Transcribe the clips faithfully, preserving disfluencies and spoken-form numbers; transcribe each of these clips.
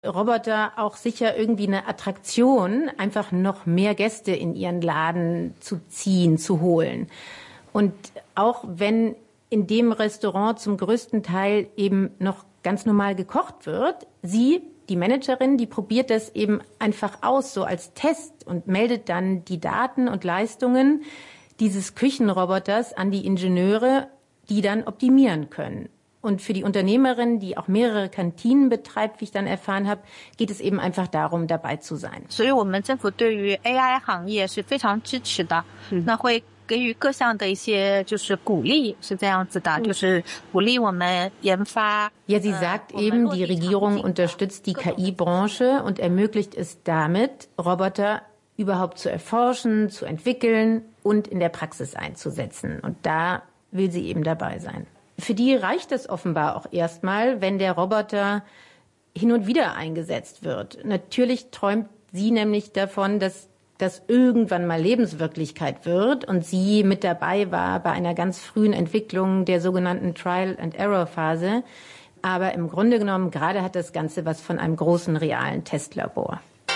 Roboter auch sicher irgendwie eine Attraktion, einfach noch mehr Gäste in ihren Laden zu ziehen, zu holen. Und auch wenn in dem Restaurant zum größten Teil eben noch ganz normal gekocht wird, sie, die Managerin, die probiert das eben einfach aus, so als Test und meldet dann die Daten und Leistungen dieses Küchenroboters an die Ingenieure, die dann optimieren können. Und für die Unternehmerin, die auch mehrere Kantinen betreibt, wie ich dann erfahren habe, geht es eben einfach darum, dabei zu sein. 所以我们政府对于 A I 行业是非常支持的，那会给予各项的一些就是鼓励，是这样子的，就是鼓励我们研发。 Ja, sie sagt eben, die Regierung unterstützt die K I-Branche und ermöglicht es damit, Roboter überhaupt zu erforschen, zu entwickeln und in der Praxis einzusetzen. Und da will sie eben dabei sein. Für die reicht es offenbar auch erstmal, wenn der Roboter hin und wieder eingesetzt wird. Natürlich träumt sie nämlich davon, dass das irgendwann mal Lebenswirklichkeit wird und sie mit dabei war bei einer ganz frühen Entwicklung der sogenannten Trial-and-Error-Phase. Aber im Grunde genommen, gerade hat das Ganze was von einem großen realen Testlabor.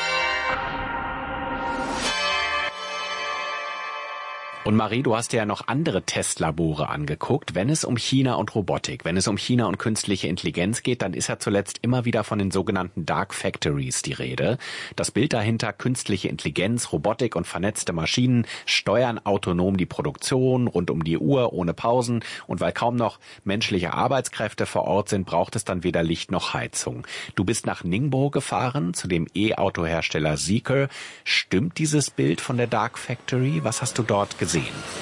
Und Marie, du hast dir ja noch andere Testlabore angeguckt. Wenn es um China und Robotik, wenn es um China und künstliche Intelligenz geht, dann ist ja zuletzt immer wieder von den sogenannten Dark Factories die Rede. Das Bild dahinter, künstliche Intelligenz, Robotik und vernetzte Maschinen steuern autonom die Produktion rund um die Uhr, ohne Pausen. Und weil kaum noch menschliche Arbeitskräfte vor Ort sind, braucht es dann weder Licht noch Heizung. Du bist nach Ningbo gefahren, zu dem E-Auto-Hersteller Zeekr. Stimmt dieses Bild von der Dark Factory? Was hast du dort gesehen?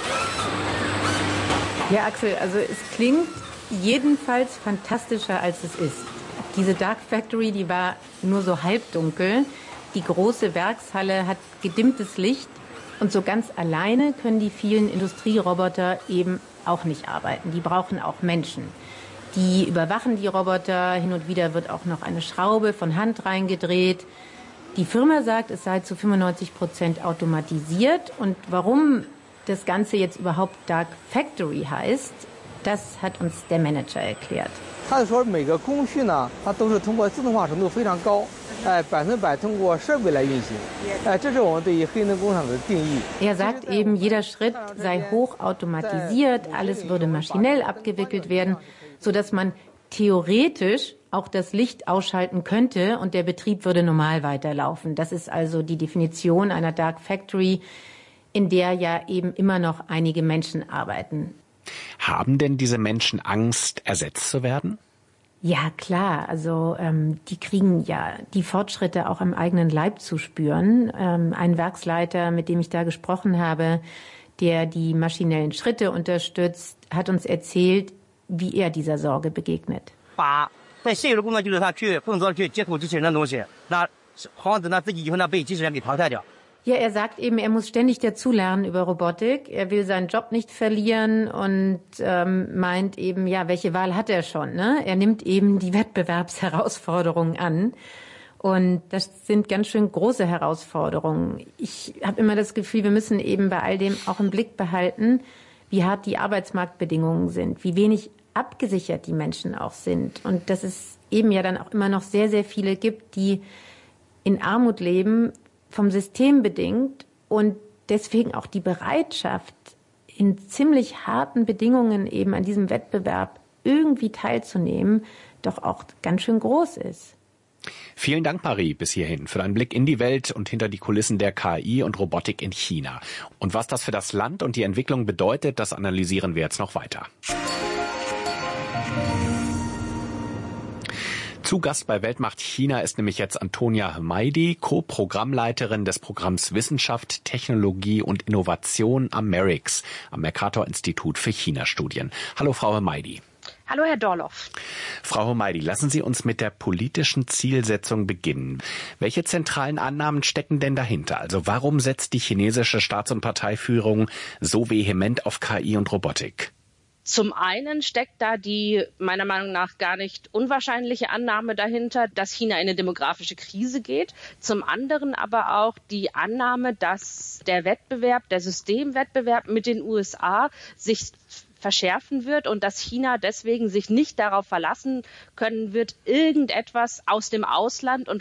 Ja, Axel, also es klingt jedenfalls fantastischer, als es ist. Diese Dark Factory, die war nur so halbdunkel. Die große Werkshalle hat gedimmtes Licht. Und so ganz alleine können die vielen Industrieroboter eben auch nicht arbeiten. Die brauchen auch Menschen. Die überwachen die Roboter. Hin und wieder wird auch noch eine Schraube von Hand reingedreht. Die Firma sagt, es sei zu fünfundneunzig Prozent automatisiert. Und warum das Ganze jetzt überhaupt Dark Factory heißt, das hat uns der Manager erklärt. Er sagt eben, jeder Schritt sei hochautomatisiert, alles würde maschinell abgewickelt werden, sodass man theoretisch auch das Licht ausschalten könnte und der Betrieb würde normal weiterlaufen. Das ist also die Definition einer Dark Factory, in der ja eben immer noch einige Menschen arbeiten. Haben denn diese Menschen Angst, ersetzt zu werden? Ja, klar. Also ähm, die kriegen ja die Fortschritte auch am eigenen Leib zu spüren. Ähm, ein Werksleiter, mit dem ich da gesprochen habe, der die maschinellen Schritte unterstützt, hat uns erzählt, wie er dieser Sorge begegnet. Ja, er sagt eben, er muss ständig dazulernen über Robotik. Er will seinen Job nicht verlieren und ähm, meint eben, ja, welche Wahl hat er schon? Ne? Er nimmt eben die Wettbewerbsherausforderungen an. Und das sind ganz schön große Herausforderungen. Ich habe immer das Gefühl, wir müssen eben bei all dem auch im Blick behalten, wie hart die Arbeitsmarktbedingungen sind, wie wenig abgesichert die Menschen auch sind. Und dass es eben ja dann auch immer noch sehr, sehr viele gibt, die in Armut leben, vom System bedingt und deswegen auch die Bereitschaft, in ziemlich harten Bedingungen eben an diesem Wettbewerb irgendwie teilzunehmen, doch auch ganz schön groß ist. Vielen Dank, Marie, bis hierhin für deinen Blick in die Welt und hinter die Kulissen der K I und Robotik in China. Und was das für das Land und die Entwicklung bedeutet, das analysieren wir jetzt noch weiter. Zu Gast bei Weltmacht China ist nämlich jetzt Antonia Hmeidi, Co-Programmleiterin des Programms Wissenschaft, Technologie und Innovation am M E R I X, am Mercator-Institut für China-Studien. Hallo, Frau Hmeidi. Hallo, Herr Dorloff. Frau Hmeidi, lassen Sie uns mit der politischen Zielsetzung beginnen. Welche zentralen Annahmen stecken denn dahinter? Also warum setzt die chinesische Staats- und Parteiführung so vehement auf K I und Robotik? Zum einen steckt da die meiner Meinung nach gar nicht unwahrscheinliche Annahme dahinter, dass China in eine demografische Krise geht. Zum anderen aber auch die Annahme, dass der Wettbewerb, der Systemwettbewerb mit den U S A sich verschärfen wird und dass China deswegen sich nicht darauf verlassen können wird, irgendetwas aus dem Ausland und